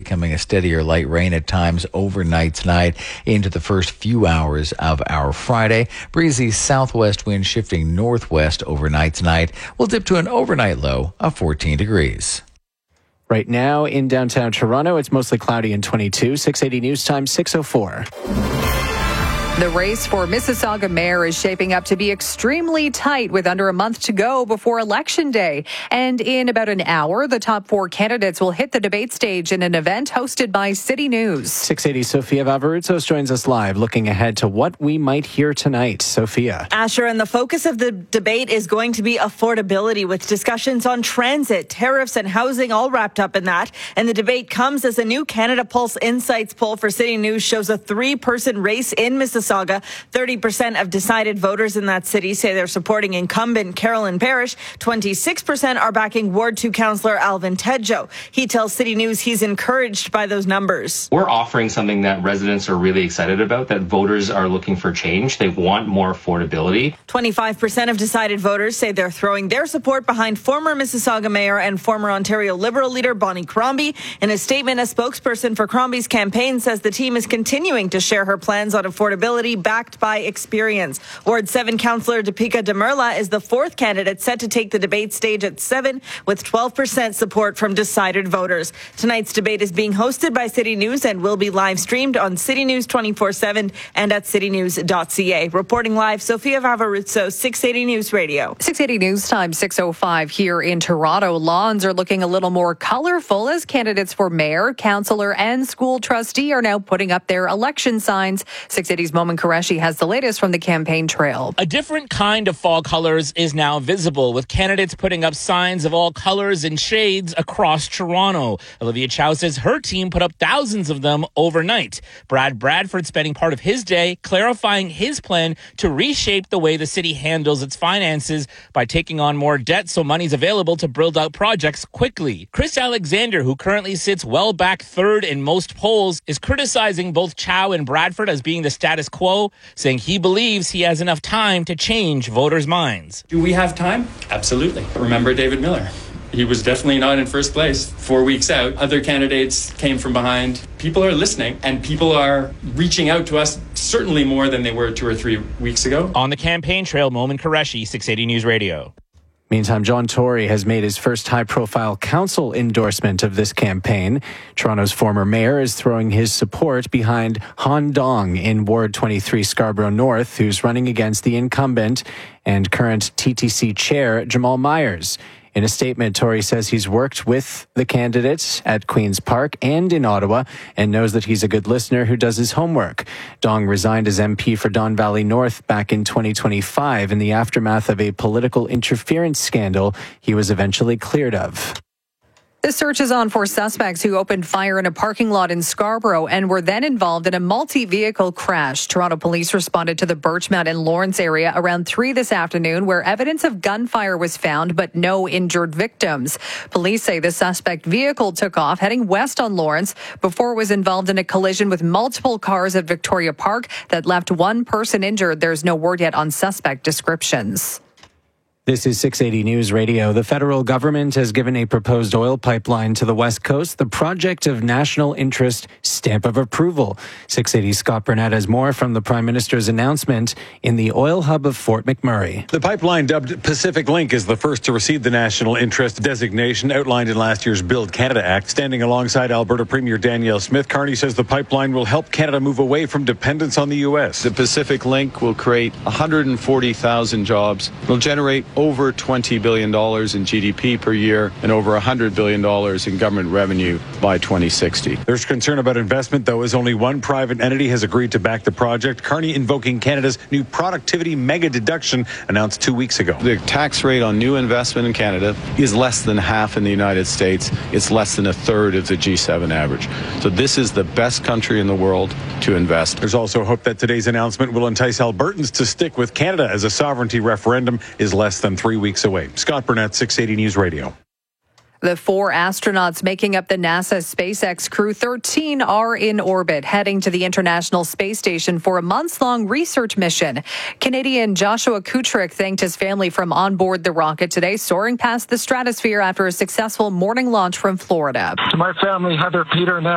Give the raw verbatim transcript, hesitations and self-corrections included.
becoming a steadier light rain at times overnight tonight into the first few hours of our Friday. Breezy southwest wind shifting northwest overnight tonight. We'll dip to an overnight low of fourteen degrees. Right now in downtown Toronto, it's mostly cloudy and twenty-two. six eighty News Time, six oh four. The race for Mississauga mayor is shaping up to be extremely tight with under a month to go before Election Day. And in about an hour, the top four candidates will hit the debate stage in an event hosted by City News. six eighty Sofia Vavarutsos joins us live, looking ahead to what we might hear tonight. Sophia. Asher, and the focus of the debate is going to be affordability, with discussions on transit, tariffs, and housing all wrapped up in that. And the debate comes as a new Canada Pulse Insights poll for City News shows a three-person race in Mississauga. thirty percent of decided voters in that city say they're supporting incumbent Carolyn Parrish. twenty-six percent are backing Ward two councillor Alvin Tedjo. He tells City News he's encouraged by those numbers. We're offering something that residents are really excited about, that voters are looking for change. They want more affordability. twenty-five percent of decided voters say they're throwing their support behind former Mississauga Mayor and former Ontario Liberal leader Bonnie Crombie. In a statement, a spokesperson for Crombie's campaign says the team is continuing to share her plans on affordability, backed by experience. Ward seven councillor Deepika Demirla is the fourth candidate set to take the debate stage at seven, with twelve percent support from decided voters. Tonight's debate is being hosted by City News and will be live streamed on City News twenty-four seven and at city news dot c a. Reporting live, Sofia Vavarutsos, six eighty News Radio. six eighty News Time, six oh five here in Toronto. Lawns are looking a little more colorful as candidates for mayor, councillor, and school trustee are now putting up their election signs. six eighty's Momin Qureshi has the latest from the campaign trail. A different kind of fall colors is now visible, with candidates putting up signs of all colors and shades across Toronto. Olivia Chow says her team put up thousands of them overnight. Brad Bradford spending part of his day clarifying his plan to reshape the way the city handles its finances by taking on more debt so money's available to build out projects quickly. Chris Alexander, who currently sits well back third in most polls, is criticizing both Chow and Bradford as being the status quo, saying he believes he has enough time to change voters' minds. Do we have time? Absolutely. Remember David Miller. He was definitely not in first place four weeks out. Other candidates came from behind. People are listening, and people are reaching out to us certainly more than they were two or three weeks ago. On the campaign trail, Momin Qureshi, six eighty News Radio. Meantime, John Tory has made his first high-profile council endorsement of this campaign. Toronto's former mayor is throwing his support behind Han Dong in Ward twenty-three Scarborough North, who's running against the incumbent and current T T C chair, Jamal Myers. In a statement, Tory says he's worked with the candidates at Queen's Park and in Ottawa and knows that he's a good listener who does his homework. Dong resigned as M P for Don Valley North back in twenty twenty-five in the aftermath of a political interference scandal he was eventually cleared of. The search is on for suspects who opened fire in a parking lot in Scarborough and were then involved in a multi-vehicle crash. Toronto police responded to the Birchmount and Lawrence area around three this afternoon, where evidence of gunfire was found, but no injured victims. Police say the suspect vehicle took off heading west on Lawrence before it was involved in a collision with multiple cars at Victoria Park that left one person injured. There's no word yet on suspect descriptions. This is six eighty News Radio. The federal government has given a proposed oil pipeline to the West Coast the Project of National Interest stamp of approval. six eighty's Scott Burnett has more from the Prime Minister's announcement in the oil hub of Fort McMurray. The pipeline, dubbed Pacific Link, is the first to receive the National Interest designation outlined in last year's Build Canada Act. Standing alongside Alberta Premier Danielle Smith, Carney says the pipeline will help Canada move away from dependence on the U S. The Pacific Link will create one hundred forty thousand jobs. It will generate over twenty billion dollars in G D P per year and over one hundred billion dollars in government revenue by twenty sixty. There's concern about investment, though, as only one private entity has agreed to back the project. Carney invoking Canada's new productivity mega deduction announced two weeks ago. The tax rate on new investment in Canada is less than half in the United States. It's less than a third of the G seven average. So this is the best country in the world to invest. There's also hope that today's announcement will entice Albertans to stick with Canada, as a sovereignty referendum is less than three weeks away. Scott Burnett, six eighty News Radio. The four astronauts making up the NASA SpaceX Crew thirteen are in orbit, heading to the International Space Station for a months-long research mission. Canadian Joshua Kutrick thanked his family from on board the rocket today, soaring past the stratosphere after a successful morning launch from Florida. To my family, Heather, Peter, and